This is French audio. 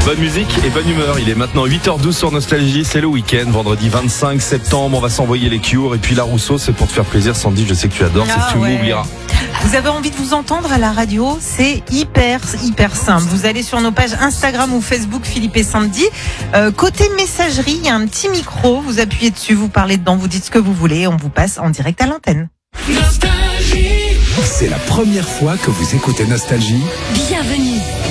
Bonne musique et bonne humeur. Il est maintenant 8h12 sur Nostalgie. C'est le week-end, vendredi 25 septembre. On va s'envoyer les cures. Et puis la Rousseau, c'est pour te faire plaisir. Sandy, je sais que tu adores. C'est Tu m'oublieras. Vous avez envie de vous entendre à la radio? C'est hyper simple. Vous allez sur nos pages Instagram ou Facebook, Philippe et Sandy. Côté messagerie, il y a un petit micro. Vous appuyez dessus, vous parlez dedans, vous dites ce que vous voulez. On vous passe en direct à l'antenne. Nostalgie. C'est la première fois que vous écoutez Nostalgie. Bienvenue.